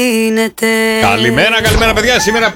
Καλημέρα, καλημέρα παιδιά. Σήμερα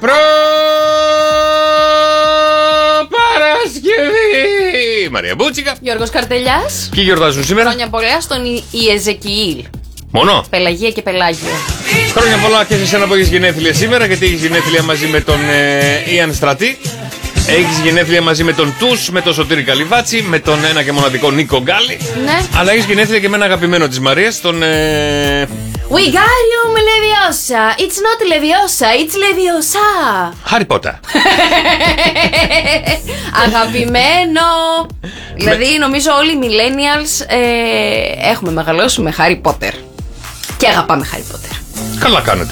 Παρασκευή. Μαρία Μπούτσικα, Γιώργος Καρτελιάς. Και γιορτάζουν σήμερα. Χρόνια πολλά στον Ιεζεκιήλ. Μόνο. Πελαγία και Πελάγιο. Χρόνια πολλά και σε σένα που έχεις γενέθλια σήμερα, γιατί έχεις γενέθλια μαζί με τον Ιαν Στρατή. Έχεις γενέθλια μαζί με τον Τους, με τον Σωτήρη Καλυβάτσι, με τον ένα και μοναδικό Νίκο Γκάλι. Ναι. Αλλά έχεις γενέθλια και με ένα αγαπημένο της Μαρίας, τον. Wingardium Leviosa. It's not Leviosa, it's Leviosa. Harry Potter. Αγαπημένο. Δηλαδή νομίζω όλοι οι millennials έχουμε μεγαλώσει με Harry Potter. Και αγαπάμε Harry Potter. Καλά κάνετε.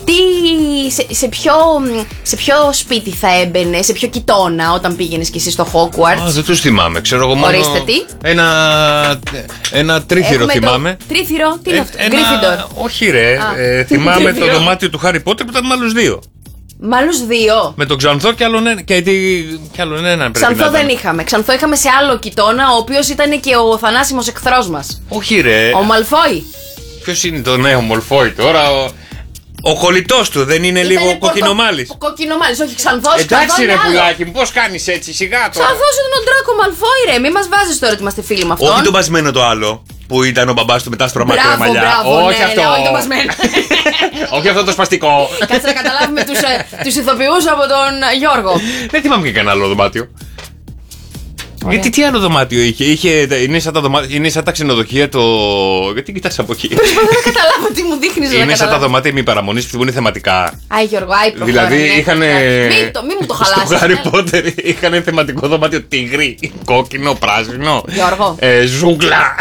Σε ποιο σπίτι θα έμπαινε, σε ποιο κοιτώνα όταν πήγαινες κι εσύ στο Hogwarts? Δεν τους θυμάμαι, ξέρω εγώ μόνο. Ορίστε τι. Ένα τρίθυρο θυμάμαι. Τρίθυρο, τι είναι αυτό? Gryffindor. Όχι ρε, θυμάμαι το δωμάτιο του Χάρι Πότερ που ήταν με άλλους δύο. Με άλλους δύο. Με τον Ξανθό και άλλον ένα. Και άλλον ένα. Ξανθό δεν είχαμε. Ξανθό είχαμε σε άλλο κοιτώνα, ο οποίος ήταν και ο θανάσιμος εχθρός μας. Όχι ρε. Ο Μαλφόι. Ποιος είναι το νέο Μολφόι τώρα? Ο κολλητός του δεν είναι λίγο κοκκινομάλης? Ο κοκκινομάλης, όχι Ξανθός. Εντάξει ρε πουλάκι μου, πώς κάνεις έτσι, σιγά τώρα. Ξανθός ήταν ο Ντράκο Μαλφόι ρε, μη μας βάζεις τώρα ότι είμαστε φίλοι με αυτόν. Όχι το μπασμένο το άλλο, που ήταν ο μπαμπάς του με τα άστρα μακριά μαλλιά. Μπράβο, όχι ναι, αυτό. ναι, όχι το μπασμένο. Όχι αυτό το σπαστικό. Κάτσε να καταλάβουμε τους ηθοποιούς από τον Γιώργο. Δεν θυμάμαι και κανένα άλλο δωμάτιο. Γιατί τι άλλο δωμάτιο είχε, είναι σαν τα ξενοδοχεία το. Γιατί κοιτάς από εκεί? Προσπαθώ να καταλάβω τι μου δείχνεις. Είναι σαν τα δωμάτια μη παραμονής που είναι θεματικά. Άι Γιώργο, άι προχώρα. Δηλαδή είχαν. Μη μου το χαλάσεις. Στο Χάρι Πότερ είχαν θεματικό δωμάτιο τίγρη, κόκκινο, πράσινο. Γιώργο. Ζούγκλα.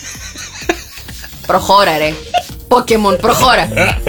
Προχώρα ρε. Πόκεμον, προχώρα.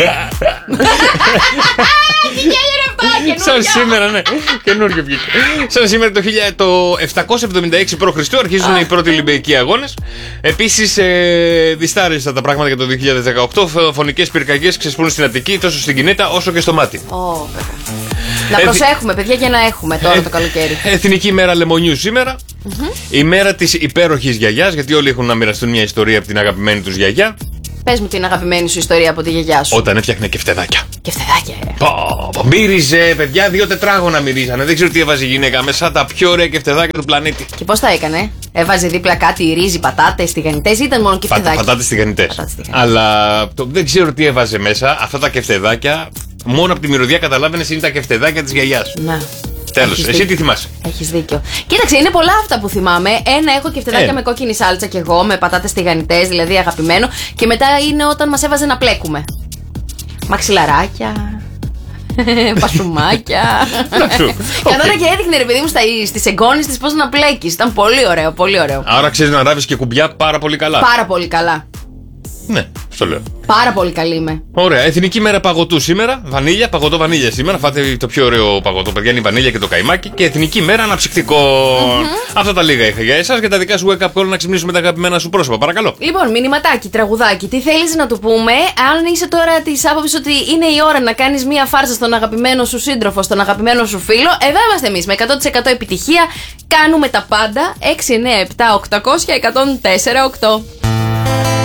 Τι γέλιο είναι αυτά, Σαν σήμερα, ναι, καινούριο βγήκε. Σαν σήμερα το 776 π.Χ. αρχίζουν οι πρώτοι Ολυμπιακοί αγώνες. Επίσης, διστάρισαν τα πράγματα για το 2018. Φωνικές πυρκαγιές ξεσπούν στην Αττική, τόσο στην Κινέτα όσο και στο Μάτι. Να προσέχουμε, παιδιά, για να έχουμε τώρα το καλοκαίρι. Εθνική ημέρα λεμονιού σήμερα. Η μέρα της υπέροχης γιαγιάς, γιατί όλοι έχουν να μοιραστούν μια ιστορία από την αγαπημένη τους γιαγιά. Πες μου την αγαπημένη σου ιστορία από τη γιαγιά σου. Όταν έφτιαχνε κεφτεδάκια. Κεφτεδάκια, Μύριζε, παιδιά, 2 τετράγωνα μυρίζανε. Δεν ξέρω τι έβαζε η γυναίκα μέσα, τα πιο ωραία κεφτεδάκια του πλανήτη. Και πώς τα έκανε? Έβαζε δίπλα κάτι ρύζι, πατάτες, τηγανιτές ή ήταν μόνο κεφτεδάκια? Πατάτες τηγανιτές. Αλλά δεν ξέρω τι έβαζε μέσα. Αυτά τα κεφτεδάκια, μόνο από τη μυρωδιά καταλάβαινες είναι τα κεφτεδάκια της γιαγιάς. Να. Τέλος, εσύ τι θυμάσαι? Έχεις δίκιο. Κοίταξε, είναι πολλά αυτά που θυμάμαι. Ένα, έχω κεφτεδάκια με κόκκινη σάλτσα κι εγώ, με πατάτες τηγανιτές, δηλαδή αγαπημένο. Και μετά είναι όταν μας έβαζε να πλέκουμε. Μαξιλαράκια. Πασουμάκια. Καθόταν και έδειχνε ρε παιδί μου στις εγγόνες της πώς να πλέκεις. Ήταν πολύ ωραίο, πολύ ωραίο. Άρα ξέρεις να ράβεις και κουμπιά πάρα πολύ καλά. Πάρα πολύ καλά. Ναι, στο λέω. Πάρα πολύ καλή είμαι. Ωραία. Εθνική μέρα παγωτού σήμερα. Βανίλια, παγωτό βανίλια σήμερα. Φάτε το πιο ωραίο παγωτό, παιδιά, είναι η βανίλια και το καϊμάκι. Και εθνική μέρα αναψυκτικών. Αυτά τα λίγα είχα για εσάς και τα δικά σου wake up call να ξυπνήσουμε τα αγαπημένα σου πρόσωπα. Παρακαλώ. Λοιπόν, μηνυματάκι, τραγουδάκι. Τι θέλεις να του πούμε? Αν είσαι τώρα της άποψης ότι είναι η ώρα να κάνεις μία φάρσα στον αγαπημένο σου σύντροφο, στον αγαπημένο σου φίλο, εδώ είμαστε εμείς με 100% επιτυχία. Κάνουμε τα πάντα. 6, 9, 7, 800 104, 8.